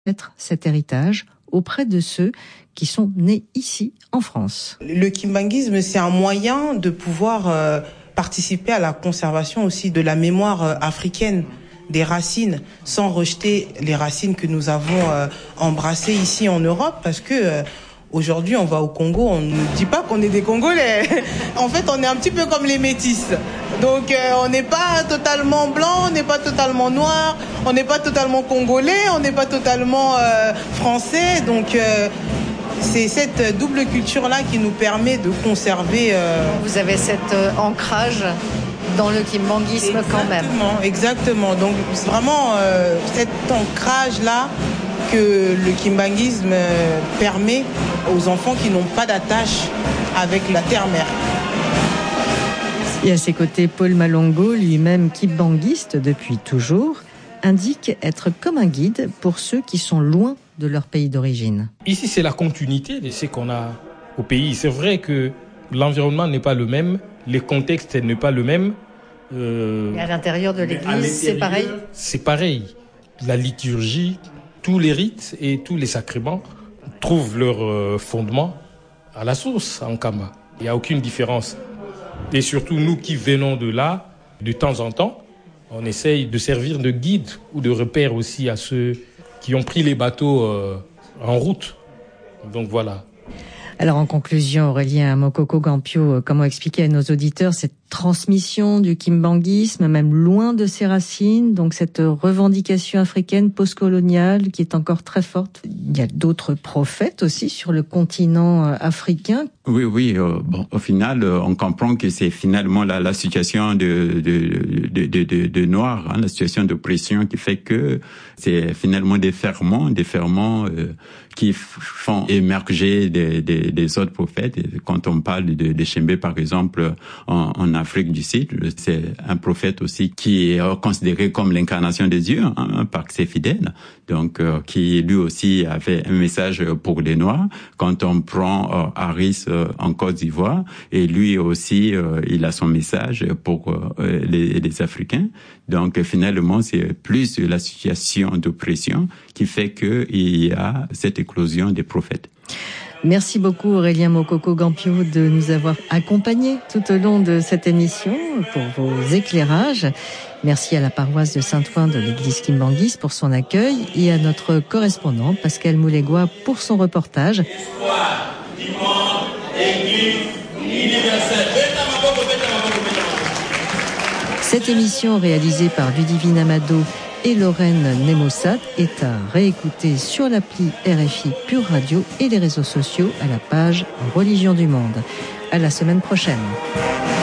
transmettre cet héritage auprès de ceux qui sont nés ici en France. Le kimbanguisme, c'est un moyen de pouvoir participer à la conservation aussi de la mémoire africaine, des racines, sans rejeter les racines que nous avons embrassées ici en Europe, parce que aujourd'hui, on va au Congo, on ne dit pas qu'on est des Congolais. En fait, on est un petit peu comme les métis. Donc, on n'est pas totalement blanc, on n'est pas totalement noir, on n'est pas totalement congolais, on n'est pas totalement français. Donc, c'est cette double culture-là qui nous permet de conserver... Vous avez cet ancrage dans le kimbanguisme quand même. Exactement. Donc, c'est vraiment cet ancrage-là que le kimbanguisme permet aux enfants qui n'ont pas d'attache avec la terre-mère. Et à ses côtés, Paul Malongo, lui-même kimbanguiste depuis toujours, indique être comme un guide pour ceux qui sont loin de leur pays d'origine. Ici, c'est la continuité de ce qu'on a au pays. C'est vrai que l'environnement n'est pas le même, les contextes n'est pas le même. Et à l'intérieur de l'église, c'est pareil ? C'est pareil. La liturgie, tous les rites et tous les sacrements trouvent leur fondement à la source en Kamba. Il n'y a aucune différence. Et surtout, nous qui venons de là, de temps en temps, on essaye de servir de guide ou de repère aussi à ceux qui ont pris les bateaux en route. Donc voilà. Alors en conclusion, Aurélien Mokoko-Gampio, comment expliquer à nos auditeurs cette transmission du kimbanguisme, même loin de ses racines, donc cette revendication africaine postcoloniale qui est encore très forte. Il y a d'autres prophètes aussi sur le continent africain. Oui. Bon, au final, on comprend que c'est finalement la situation de Noirs, la situation d'oppression qui fait que c'est finalement des ferments qui font émerger des autres prophètes. Quand on parle de Shembe, par exemple, en Afrique du Sud, c'est un prophète aussi qui est considéré comme l'incarnation de Dieu par ses fidèles, donc qui lui aussi avait un message pour les Noirs. Quand on prend Harris en Côte d'Ivoire, et lui aussi, il a son message pour les Africains. Donc finalement, c'est plus la situation d'oppression qui fait qu'il y a cette éclosion des prophètes. Merci beaucoup Aurélien Mokoko-Gampio de nous avoir accompagnés tout au long de cette émission pour vos éclairages. Merci à la paroisse de Saint-Ouen de l'église kimbanguiste pour son accueil et à notre correspondant Pascal Moulégois pour son reportage. Espoir du monde, Église universelle. Cette émission réalisée par Ludivine Amado et Lorraine Nemosat est à réécouter sur l'appli RFI Pure Radio et les réseaux sociaux à la page Religion du Monde. À la semaine prochaine.